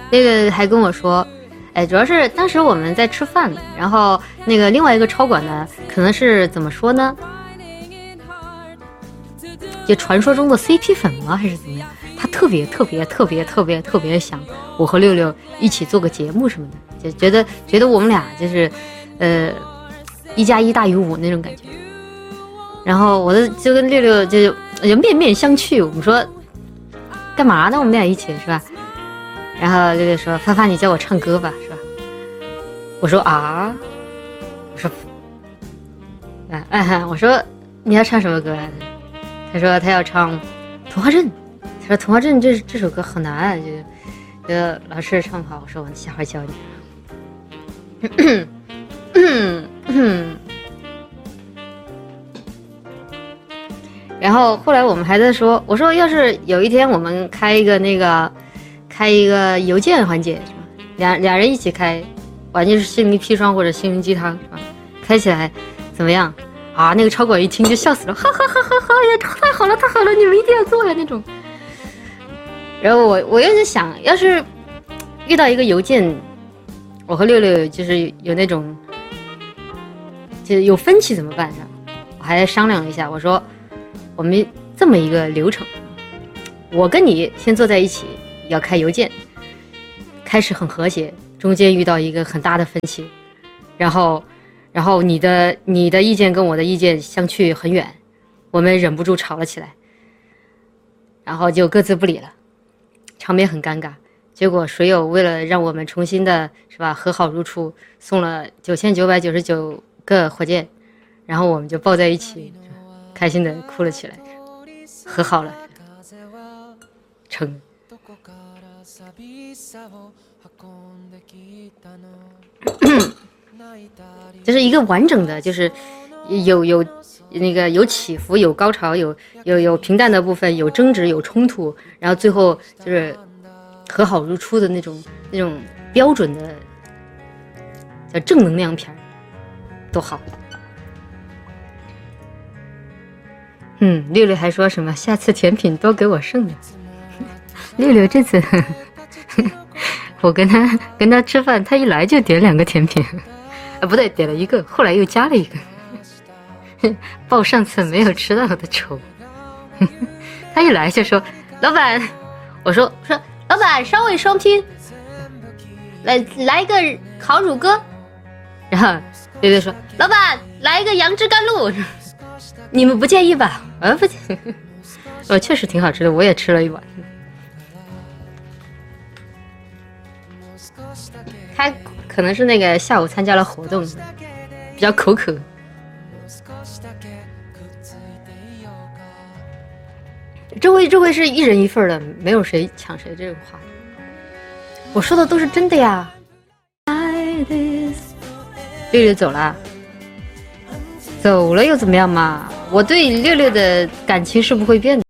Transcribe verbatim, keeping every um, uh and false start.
那个还跟我说，哎，主要是当时我们在吃饭，然后那个另外一个超管呢，可能是怎么说呢？就传说中的 C P 粉吗？还是怎么样？他特别特别特别特别特别想我和六六一起做个节目什么的，就觉得觉得我们俩就是，呃，一加一大于五那种感觉。然后我的就跟六六就就面面相觑，我们说干嘛呢？我们俩一起是吧？然后六六说：“发发，你叫我唱歌吧，是吧？”我说：“啊，我说，啊啊，我说你要唱什么歌啊？”他说他要唱《童话镇》，他说《童话镇》这这首歌好难啊，就觉得老师唱不好。我说我下回教你。然后后来我们还在说，我说要是有一天我们开一个那个开一个邮件环节是吧？两两人一起开，完全是心灵砒霜或者心灵鸡汤是吧？开起来怎么样？啊，那个超管一听就笑死了，哈哈哈哈哈呀，太好了太好了，你们一定要做呀那种。然后我我又在想，要是遇到一个邮件，我和六六就是有那种就是有分歧怎么办？我还商量了一下，我说我们这么一个流程，我跟你先坐在一起要开邮件，开始很和谐，中间遇到一个很大的分歧，然后然后你的你的意见跟我的意见相去很远，我们忍不住吵了起来，然后就各自不理了，场面很尴尬。结果水友为了让我们重新的是吧和好如初，送了九千九百九十九个火箭，然后我们就抱在一起，开心的哭了起来，和好了，成。就是一个完整的，就是有有那个有起伏，有高潮，有有有平淡的部分，有争执，有冲突，然后最后就是和好如初的那种那种标准的叫正能量片，多好。嗯，六六还说什么下次甜品多给我剩的。六六这次我跟他跟他吃饭，他一来就点两个甜品，啊不对，点了一个，后来又加了一个，报上次没有吃到的仇。他一来就说老板，我说我说老板稍微双拼，来来一个烤乳鸽，然后六六说老板来一个杨枝甘露，你们不介意吧？啊不介意，呃确实挺好吃的，我也吃了一碗。他可能是那个下午参加了活动，比较口渴。这回这回是一人一份的，没有谁抢谁这个话。我说的都是真的呀。六六走了，走了又怎么样嘛？我对六六的感情是不会变的。